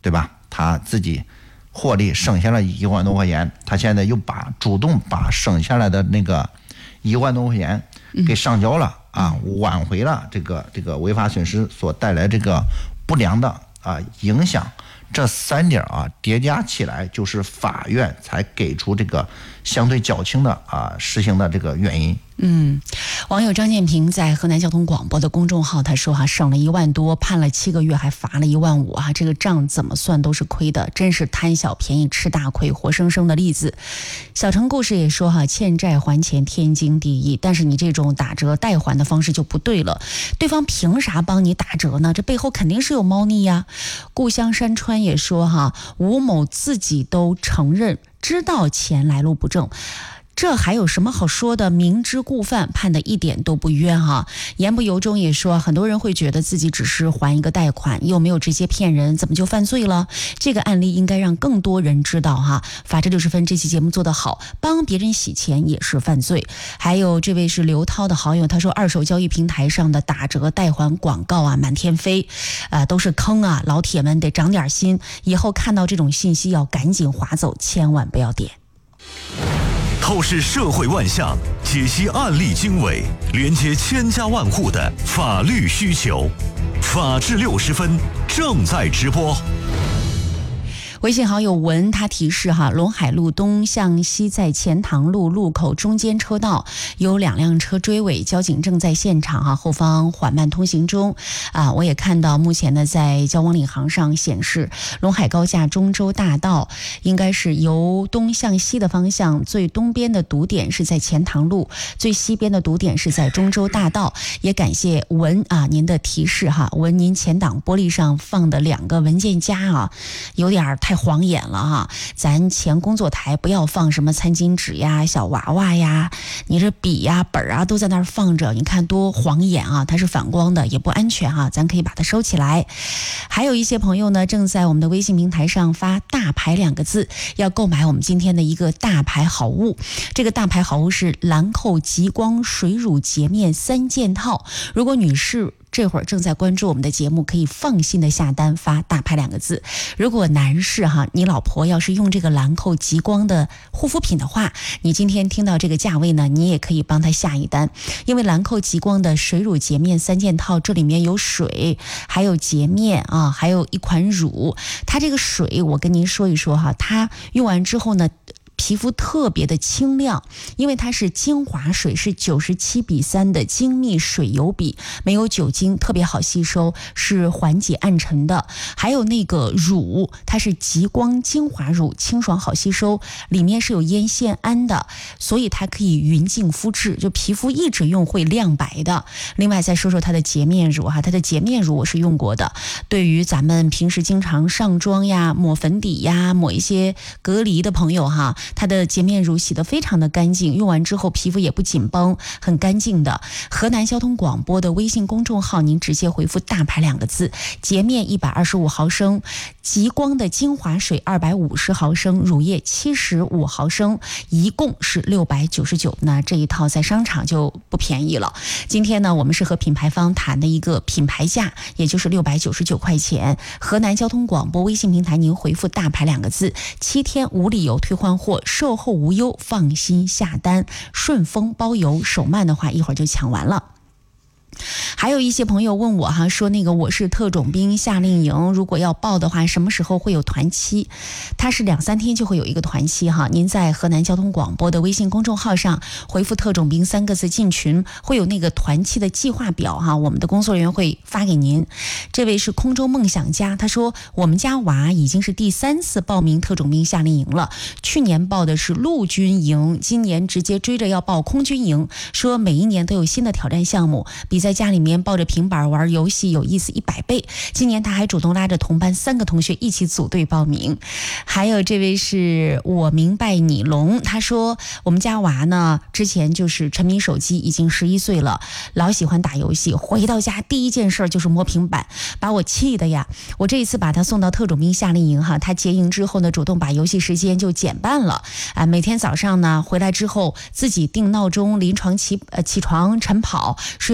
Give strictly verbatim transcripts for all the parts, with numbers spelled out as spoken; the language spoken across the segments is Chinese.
对吧？他自己获利省下了一万多块钱，他现在又把主动把省下来的那个一万多块钱给上交了啊，挽回了这个这个违法损失所带来这个不良的啊影响。这三点啊叠加起来，就是法院才给出这个相对较轻的啊实行的这个原因。 嗯，网友张建平在河南交通广播的公众号他说哈、啊，省了一万多，判了七个月，还罚了一万五啊，这个账怎么算都是亏的，真是贪小便宜吃大亏，活生生的例子。小城故事也说哈、啊，欠债还钱天经地义，但是你这种打折代还的方式就不对了，对方凭啥帮你打折呢？这背后肯定是有猫腻呀。故乡山川也说哈、啊，吴某自己都承认知道钱来路不正。这还有什么好说的？明知故犯，判的一点都不冤哈。言不由衷也说，很多人会觉得自己只是还一个贷款，又没有直接骗人，怎么就犯罪了？这个案例应该让更多人知道哈。法治六十分这期节目做得好，帮别人洗钱也是犯罪。还有这位是刘涛的好友，他说二手交易平台上的打折代还广告啊满天飞，啊、呃、都是坑啊，老铁们得长点心，以后看到这种信息要赶紧划走，千万不要点。 透视社会万象，解析案例经纬，连接千家万户的法律需求。法治六十分正在直播。 微信好友文他提示哈，陇海路东向西在钱塘路路口中间车道有两辆车追尾，交警正在现场哈，后方缓慢通行中啊。我也看到目前呢在交往领航上显示，陇海高架中州大道应该是由东向西的方向，最东边的堵点是在钱塘路，最西边的堵点是在中州大道。也感谢文啊您的提示哈，文您前挡玻璃上放的两个文件夹啊，有点太晃眼了哈，咱前工作台不要放什么餐巾纸呀、小娃娃呀，你这笔呀、本啊都在那儿放着，你看多晃眼啊，它是反光的，也不安全哈，咱可以把它收起来。还有一些朋友呢，正在我们的微信平台上发大牌两个字，要购买我们今天的一个大牌好物。这个大牌好物是兰蔻极光水乳洁面三件套。如果女士这会儿正在关注我们的节目，可以放心的下单发大牌两个字。如果男士哈，你老婆要是用这个兰蔻极光的护肤品的话，你今天听到这个价位呢，你也可以帮他下一单。因为兰蔻极光的水乳洁面三件套，这里面有水，还有洁面啊，还有一款乳。它这个水我跟您说一说哈，它用完之后呢，皮肤特别的清亮，因为它是精华水，是九十七比三的精密水油比，没有酒精，特别好吸收，是缓解暗沉的。还有那个乳，它是极光精华乳，清爽好吸收，里面是有烟酰胺的，所以它可以匀净肤质，就皮肤一直用会亮白的。另外再说说它的洁面乳哈，它的洁面乳我是用过的，对于咱们平时经常上妆呀、抹粉底呀、抹一些隔离的朋友哈，它的洁面乳洗得非常的干净，用完之后皮肤也不紧绷，很干净的。河南交通广播的微信公众号，您直接回复大牌两个字，洁面一百二十五毫升，极光的精华水二百五十毫升，乳液七十五毫升，一共是六百九十九。那这一套在商场就不便宜了。今天呢，我们是和品牌方谈的一个品牌价，也就是六百九十九块钱。河南交通广播微信平台，您回复大牌两个字，七天无理由退换货，售后无忧，放心下单，顺丰包邮，手慢的话一会儿就抢完了。还有一些朋友问我哈，说那个我是特种兵夏令营，如果要报的话，什么时候会有团期？它是两三天就会有一个团期哈。您在河南交通广播的微信公众号上回复特种兵三个字进群，会有那个团期的计划表哈，我们的工作人员会发给您。这位是空中梦想家，他说我们家娃已经是第三次报名特种兵夏令营了，去年报的是陆军营，今年直接追着要报空军营，说每一年都有新的挑战项目，比在家里面抱着平板玩游戏有意思一百倍。今年他还主动拉着同班三个同学一起组队报名。还有这位是我明白你龙，他说我们家娃呢之前就是沉迷手机，已经十一岁了，老喜欢打游戏，回到家第一件事就是摸平板，把我气的呀。我这一次把他送到特种兵夏令营哈，他结营之后呢，主动把游戏时间就减半了啊，每天早上呢回来之后自己定闹钟，临床起呃起床晨跑，是要保持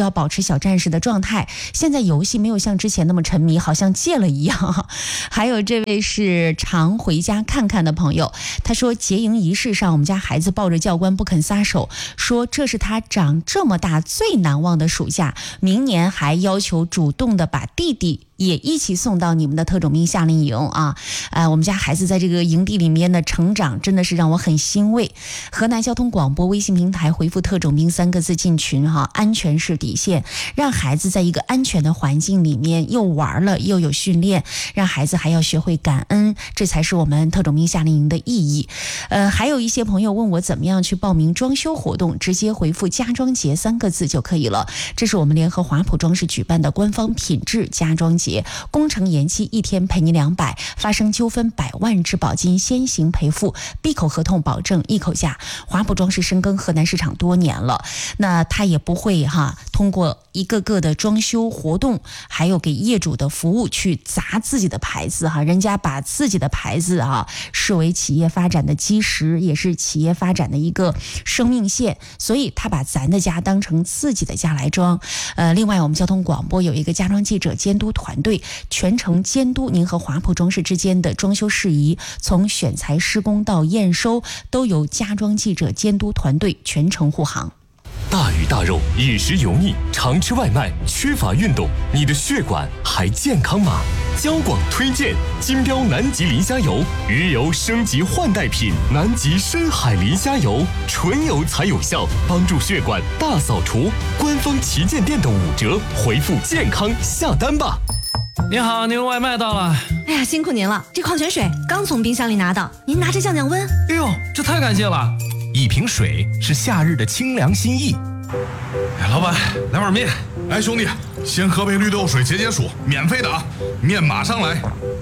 小战士的状态，现在游戏没有像之前那么沉迷，好像戒了一样。还有这位是常回家看看的朋友，他说结营仪式上，我们家孩子抱着教官不肯撒手，说这是他长这么大最难忘的暑假，明年还要求主动的把弟弟也一起送到你们的特种兵夏令营啊！呃，我们家孩子在这个营地里面的成长真的是让我很欣慰。河南交通广播微信平台回复特种兵三个字进群哈，安全是底线，让孩子在一个安全的环境里面又玩了又有训练，让孩子还要学会感恩，这才是我们特种兵夏令营的意义。呃，还有一些朋友问我怎么样去报名装修活动，直接回复家装节三个字就可以了。这是我们联合华普装饰举办的官方品质家装节，工程延期一天赔你两百，发生纠纷百万质保金先行赔付，闭口合同保证一口价。华普装饰深耕河南市场多年了，那他也不会哈通过一个个的装修活动，还有给业主的服务去砸自己的牌子哈，人家把自己的牌子啊视为企业发展的基石，也是企业发展的一个生命线，所以他把咱的家当成自己的家来装。呃，另外我们交通广播有一个家装记者监督团队，全程监督您和华普装饰之间的装修事宜，从选材施工到验收都由家装记者监督团队全程护航。 大鱼大肉，饮食油腻，常吃外卖，缺乏运动，你的血管还健康吗？交广推荐金标南极磷虾油，鱼油升级换代品，南极深海磷虾油，纯油才有效，帮助血管大扫除。官方旗舰店的五折，回复健康下单吧。 您好，您外卖到了。 哎呀，辛苦您了，这矿泉水刚从冰箱里拿到，您拿着降降温。 哎呦，这太感谢了。 一瓶水是夏日的清凉心意。 哎，老板，来碗面。 哎，兄弟，先喝杯绿豆水解解暑，免费的啊，面马上来。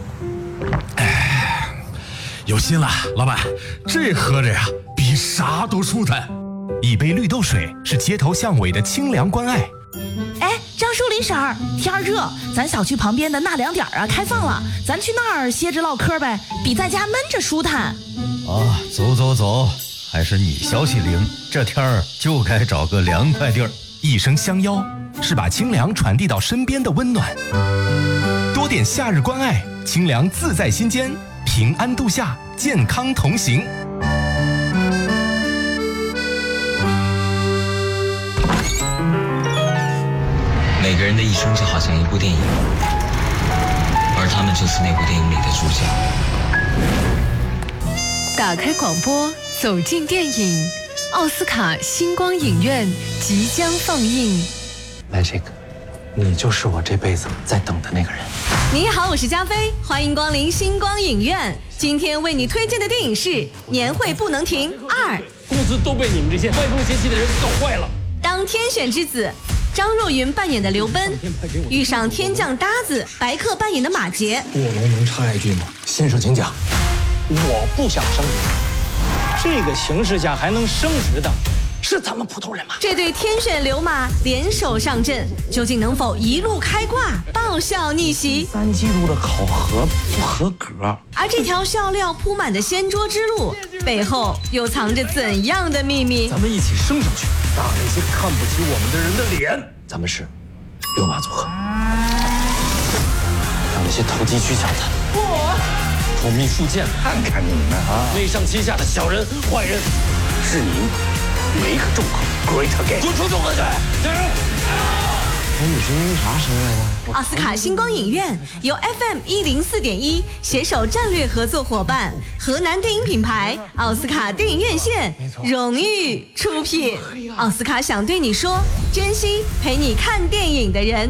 哎，有心了，老板，这喝着呀，比啥都舒坦。一杯绿豆水是街头巷尾的清凉关爱。 哎，张淑林婶儿，天热，咱小区旁边的纳凉点啊开放了，咱去那儿歇着唠嗑呗，比在家闷着舒坦。 啊，走走走，还是你消息灵，这天儿就该找个凉快地儿。 一声相邀，是把清凉传递到身边的温暖。多点夏日关爱，清凉自在心间，平安度夏，健康同行。 每个人的一生就好像一部电影，而他们就是那部电影里的主角。 打开广播，走进电影，奥斯卡星光影院即将放映。 Magic， 你就是我这辈子在等的那个人。 你好，我是加菲，欢迎光临星光影院。今天为你推荐的电影是《年会不能停二》。 公司都被你们这些歪风邪气的人搞坏了。 当天选之子，张若昀扮演的刘奔遇上天降搭子白客扮演的马杰。 卧龙能插一句吗？先生请讲。 我不想升职，这个形势下还能升职的是咱们普通人吗？ 这对天选流马联手上阵，究竟能否一路开挂，报效逆袭？ 三季度的考核不合格。 而这条笑料铺满的掀桌之路背后又藏着怎样的秘密？ 咱们一起升上去，打那些看不起我们的人的脸。咱们是流马组合，让那些投机取巧的我土秘书剑看看你们啊， 内上欺下的小人坏人， 是你没个重口 great again， 滚出综合队！加油！ 哎，你是因为啥生来的？ 奥斯卡星光影院由 F M 一零四点一携手战略合作伙伴河南电影品牌奥斯卡电影院线荣誉出品。奥斯卡想对你说，珍惜陪你看电影的人。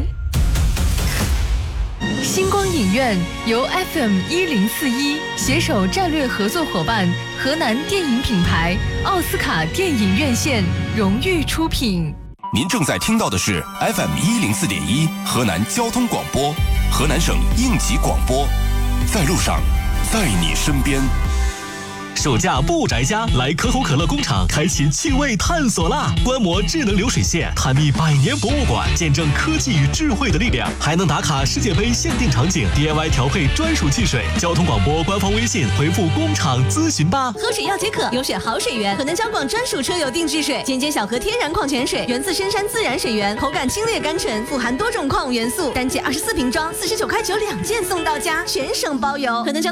星光影院由 F M 一零四一携手战略合作伙伴河南电影品牌奥斯卡电影院线荣誉出品。 您正在听到的是 F M 一零四点一河南交通广播，河南省应急广播，在路上，在你身边。 暑假不宅家，来可口可乐工厂开启趣味探索啦！观摩智能流水线，探秘百年博物馆，见证科技与智慧的力量，还能打卡世界杯限定场景 ，D I Y 调配专属汽水。交通广播官方微信回复工厂咨询吧。 喝水要解渴，有选好水源，可能交广专属车友定制水，简洁小河天然矿泉水，源自深山自然水源，口感清冽甘醇，富含多种矿物元素，单件二十四瓶装，四十九块九两件送到家，全省包邮。可能将